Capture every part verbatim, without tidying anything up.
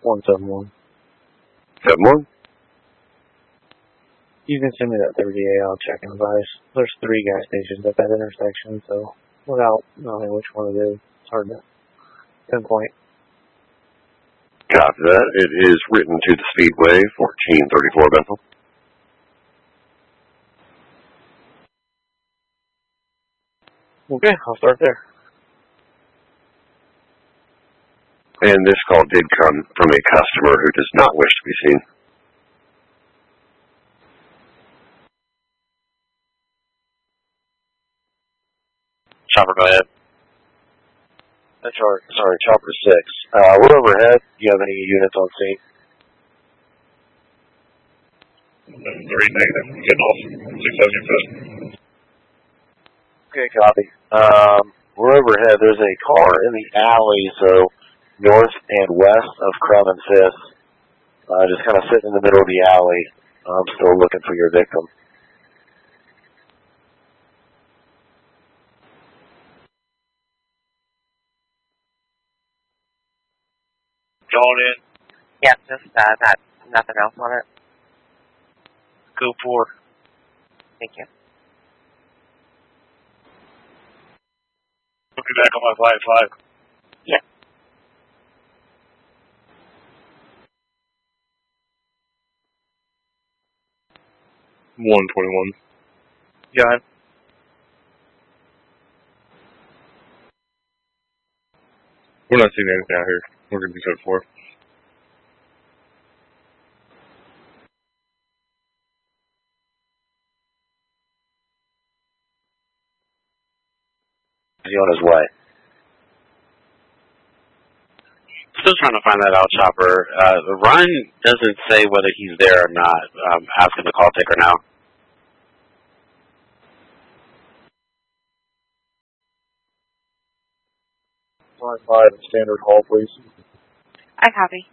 one seven one. seven one? You can send me that thirty A, I'll check and advise. There's three gas stations at that intersection, so without knowing which one it is, it's hard to pinpoint. Copy that. It is written to the Speedway, fourteen thirty-four Bethel. Okay, I'll start there. And this call did come from a customer who does not wish to be seen. Chopper, go ahead. That's our, sorry, Chopper six. Uh, we're overhead. Do you have any units on scene? Three negative. Getting off six seventy foot. Okay, copy. Um, we're overhead. There's a car in the alley, so north and west of Crumb and Fifth. Uh, just kind of sitting in the middle of the alley. I'm still looking for your victim. Going in. Yeah, just uh, that. Nothing else on it. Go four. Thank you. Looking back on my flight five. Yeah. one twenty-one. Got it. We're not seeing anything out here. We're going to be set four. Is he on his way? Still trying to find that out, Chopper. Uh, the run doesn't say whether he's there or not. I'm asking the call taker now. Line five, standard hall, please. I copy.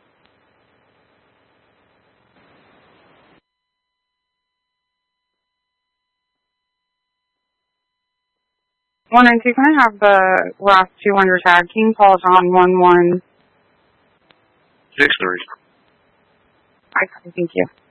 One and two, can I have the last two on your tag? King Paul John one one. six three. I copy, thank you.